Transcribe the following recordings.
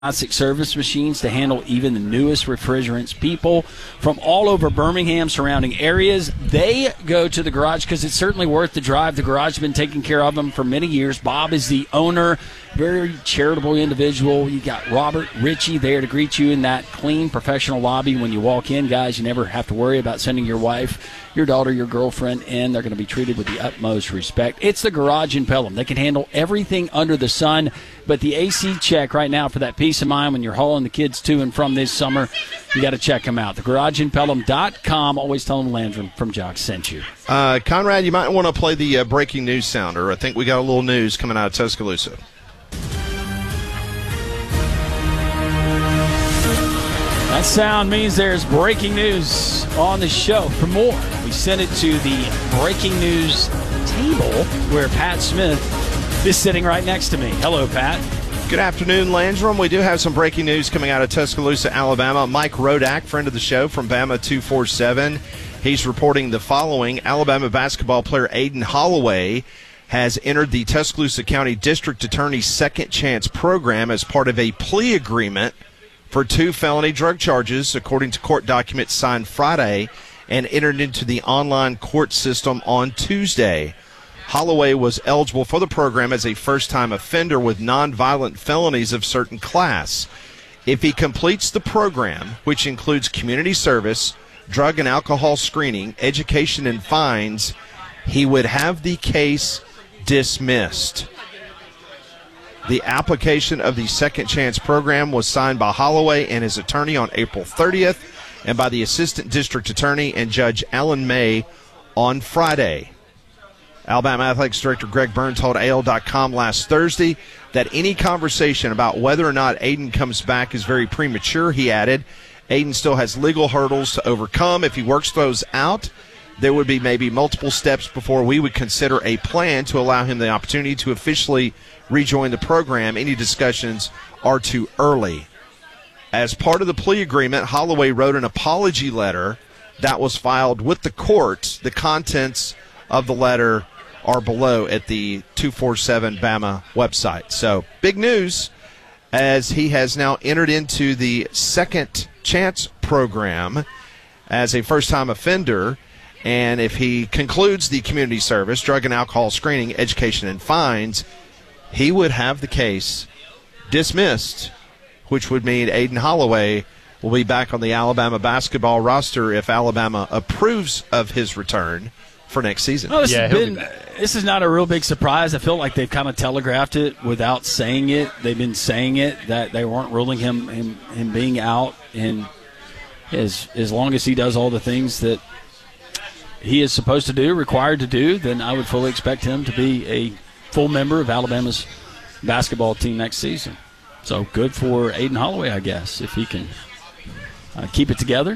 diagnostic service machines to handle even the newest refrigerants. People from all over Birmingham, surrounding areas, they go to the garage because it's certainly worth the drive. The garage has been taking care of them for many years. Bob is the owner, very charitable individual. You got Robert Ritchie there to greet you in that clean, professional lobby when you walk in. Guys, you never have to worry about sending your wife, your daughter, your girlfriend in. They're going to be treated with the utmost respect. It's the Garage in Pelham. They can handle everything under the sun, but the AC check right now for that peace of mind when you're hauling the kids to and from this summer, you got to check them out. TheGarageInPelham.com. Always tell them Landrum from Jock sent you. Conrad, you might want to play the breaking news sounder. I think we got a little news coming out of Tuscaloosa. That sound means there's breaking news on the show. For more, we send it to the breaking news table where Pat Smith is sitting right next to me. Hello, Pat. Good afternoon, Landrum. We do have some breaking news coming out of Tuscaloosa, Alabama. Mike Rodak, friend of the show from Bama 247, he's reporting the following. Alabama basketball player Aden Holloway has entered the Tuscaloosa County District Attorney's Second Chance program as part of a plea agreement for 2 felony drug charges, according to court documents signed Friday and entered into the online court system on Tuesday. Holloway was eligible for the program as a first-time offender with nonviolent felonies of certain class. If he completes the program, which includes community service, drug and alcohol screening, education, and fines, he would have the case dismissed. The application of the Second Chance program was signed by Holloway and his attorney on April 30th and by the Assistant District Attorney and Judge Alan May on Friday. Alabama Athletics Director Greg Byrne told AL.com last Thursday that any conversation about whether or not Aden comes back is very premature, he added. Aden still has legal hurdles to overcome. If he works those out, there would be maybe multiple steps before we would consider a plan to allow him the opportunity to officially rejoin the program. Any discussions are too early. As part of the plea agreement, Holloway wrote an apology letter that was filed with the court. The contents of the letter are below at the 247 Bama website. So big news, as he has now entered into the Second Chance program as a first-time offender. And if he concludes the community service, drug and alcohol screening, education, and fines, he would have the case dismissed, which would mean Aden Holloway will be back on the Alabama basketball roster if Alabama approves of his return for next season. Well, this is not a real big surprise. I feel like they've kind of telegraphed it without saying it. They've been saying it, that they weren't ruling him being out. And as long as he does all the things that he is supposed to do, required to do, then I would fully expect him to be a full member of Alabama's basketball team next season. So good for Aden Holloway, I guess, if he can keep it together.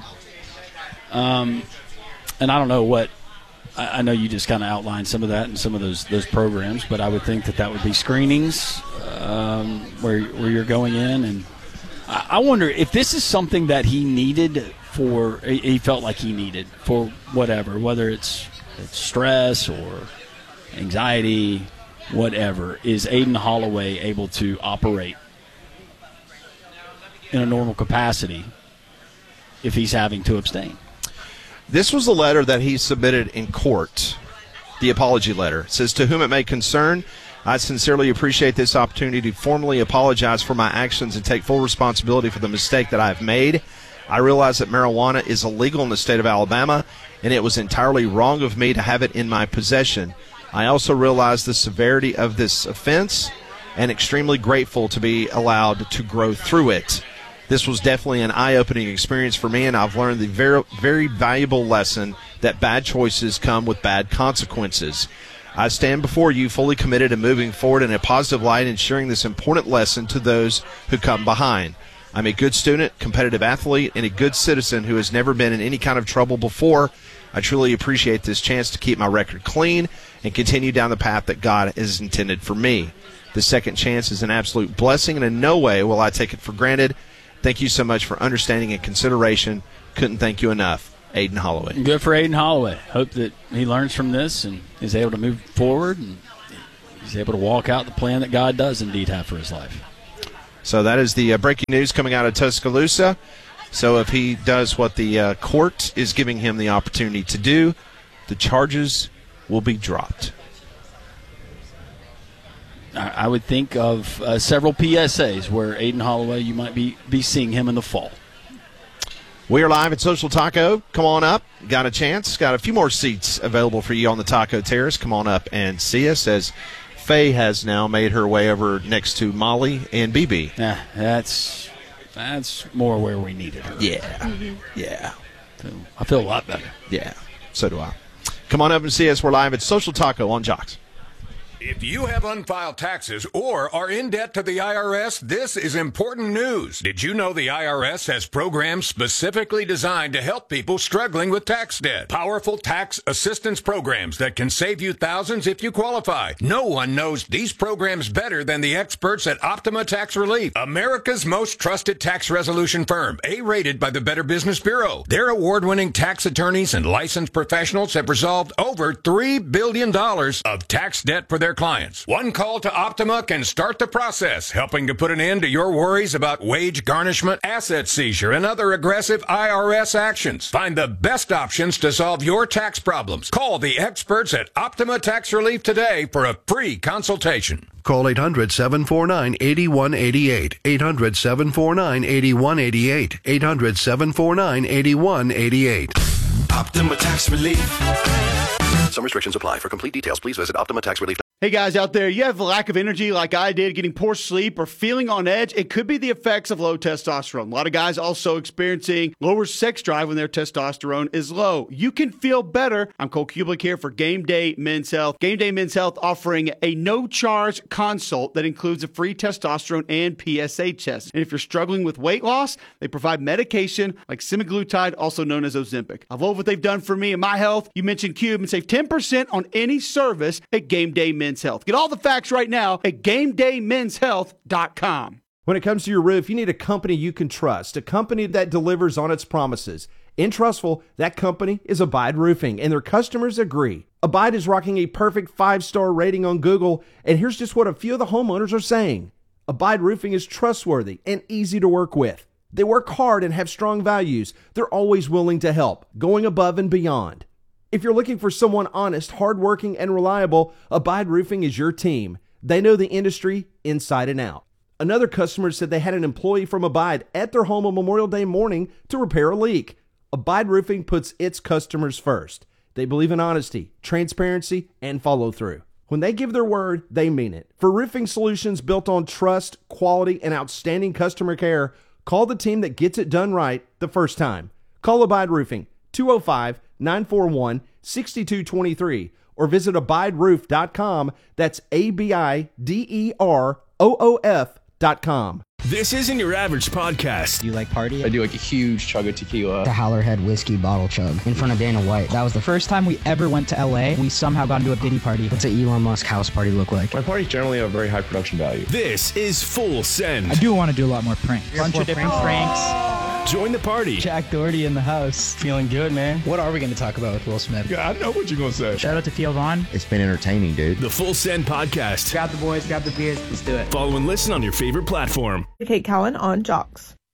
And I don't know what – I know you just kind of outlined some of that in some of those programs, but I would think that would be screenings where you're going in. And I wonder if this is something that he needed for – he felt like he needed for whatever, whether it's stress or anxiety, whatever. Is Aden Holloway able to operate in a normal capacity if he's having to abstain? This was the letter that he submitted in court, the apology letter. It says, "To whom it may concern, I sincerely appreciate this opportunity to formally apologize for my actions and take full responsibility for the mistake that I have made. I realize that marijuana is illegal in the state of Alabama, and it was entirely wrong of me to have it in my possession. I also realize the severity of this offense and extremely grateful to be allowed to grow through it. This was definitely an eye-opening experience for me, and I've learned the very, very valuable lesson that bad choices come with bad consequences. I stand before you fully committed to moving forward in a positive light and sharing this important lesson to those who come behind. I'm a good student, competitive athlete, and a good citizen who has never been in any kind of trouble before. I truly appreciate this chance to keep my record clean and continue down the path that God has intended for me. The Second Chance is an absolute blessing, and in no way will I take it for granted. Thank you so much for understanding and consideration. Couldn't thank you enough. Aden Holloway." Good for Aden Holloway. Hope that he learns from this and is able to move forward and he's able to walk out the plan that God does indeed have for his life. So that is the breaking news coming out of Tuscaloosa. So if he does what the court is giving him the opportunity to do, the charges will be dropped. I would think of several PSAs where Aiden Holloway, you might be seeing him in the fall. We are live at Social Taco. Come on up. Got a chance. Got a few more seats available for you on the Taco Terrace. Come on up and see us as Faye has now made her way over next to Molly and BB. Yeah, that's more where we needed her. Yeah. Yeah. I feel a lot better. Yeah. So do I. Come on up and see us. We're live at Social Taco on Jocks. If you have unfiled taxes or are in debt to the IRS, this is important news. Did you know the IRS has programs specifically designed to help people struggling with tax debt? Powerful tax assistance programs that can save you thousands if you qualify. No one knows these programs better than the experts at Optima Tax Relief, America's most trusted tax resolution firm, A-rated by the Better Business Bureau. Their award-winning tax attorneys and licensed professionals have resolved over $3 billion of tax debt for their clients. One call to Optima can start the process, helping to put an end to your worries about wage garnishment, asset seizure, and other aggressive IRS actions. Find the best options to solve your tax problems. Call the experts at Optima Tax Relief today for a free consultation. Call 800-749-8188. 800-749-8188. 800-749-8188. Optima Tax Relief. Some restrictions apply. For complete details, please visit OptimaTaxRelief.com. Hey guys out there, you have a lack of energy like I did, getting poor sleep or feeling on edge? It could be the effects of low testosterone. A lot of guys also experiencing lower sex drive when their testosterone is low. You can feel better. I'm Cole Kublik here for Game Day Men's Health. Game Day Men's Health offering a no-charge consult that includes a free testosterone and PSA test. And if you're struggling with weight loss, they provide medication like semaglutide, also known as Ozempic. I love what they've done for me and my health. You mentioned Cube and save 10% on any service at Game Day Men's Health. Get all the facts right now at GameDayMen'sHealth.com. When it comes to your roof, you need a company you can trust, a company that delivers on its promises. In Trustful, that company is Abide Roofing, and their customers agree. Abide is rocking a perfect 5-star rating on Google, and here's just what a few of the homeowners are saying. Abide Roofing is trustworthy and easy to work with. They work hard and have strong values. They're always willing to help, going above and beyond. If you're looking for someone honest, hardworking, and reliable, Abide Roofing is your team. They know the industry inside and out. Another customer said they had an employee from Abide at their home on Memorial Day morning to repair a leak. Abide Roofing puts its customers first. They believe in honesty, transparency, and follow through. When they give their word, they mean it. For roofing solutions built on trust, quality, and outstanding customer care, call the team that gets it done right the first time. Call Abide Roofing, 205-941-6223, or visit abideroof.com. That's ABIDEROOF.com. This isn't your average podcast. Do you like party? I do like a huge chug of tequila. The Howlerhead whiskey bottle chug in front of Dana White. That was the first time we ever went to LA. We somehow got into a Diddy party. What's an Elon Musk house party look like? My parties generally have very high production value. This is Full Send. I do want to do a lot more pranks. Bunch of different pranks. Join the party. Jack Doherty in the house. Feeling good, man. What are we going to talk about with Will Smith? Yeah, I know what you're going to say. Shout out to Theo Vaughn. It's been entertaining, dude. The Full Send podcast. Grab the boys, grab the beers. Let's do it. Follow and listen on your favorite platform. Kate Cowan on Jocks.